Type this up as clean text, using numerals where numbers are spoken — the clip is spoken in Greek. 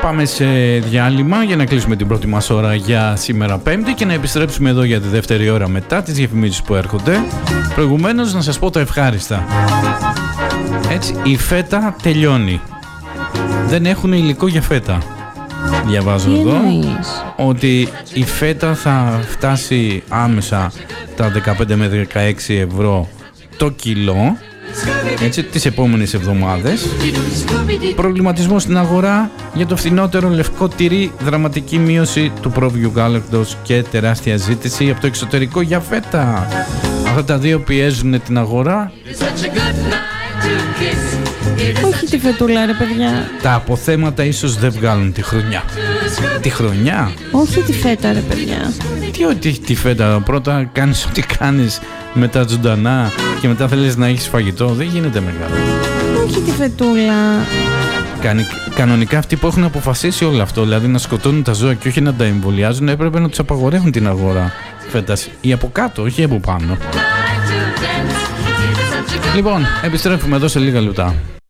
Πάμε σε διάλειμμα για να κλείσουμε την πρώτη μας ώρα για σήμερα Πέμπτη και να επιστρέψουμε εδώ για τη δεύτερη ώρα μετά τις διαφημίσεις που έρχονται. Προηγουμένως να σας πω τα ευχάριστα. Έτσι, η φέτα τελειώνει. Δεν έχουν υλικό για φέτα. Διαβάζω εδώ ότι η φέτα θα φτάσει άμεσα τα 15 με 16 ευρώ το κιλό, έτσι, τις επόμενες εβδομάδες. Προβληματισμό στην αγορά για το φθηνότερο λευκό τυρί, δραματική μείωση του πρόβιου γάλακτος και τεράστια ζήτηση από το εξωτερικό για φέτα. Αυτά τα δύο πιέζουν την αγορά. Όχι τη φετούλα ρε παιδιά. Τα αποθέματα ίσως δεν βγάλουν τη χρονιά. Τη χρονιά? Όχι τη φέτα ρε παιδιά. Τι τη φέτα? Πρώτα κάνεις ό,τι κάνεις με τα ζωντανά και μετά θέλεις να έχεις φαγητό. Δεν γίνεται μεγάλο. Όχι τη φετούλα. Κανονικά αυτοί που έχουν αποφασίσει όλο αυτό, δηλαδή να σκοτώνουν τα ζώα και όχι να τα εμβολιάζουν, έπρεπε να τους απαγορεύουν την αγορά φέτας. Ή από κάτω, όχι από πάνω. Λοιπόν, επιστρέφουμε εδώ σε λίγα λεπτά.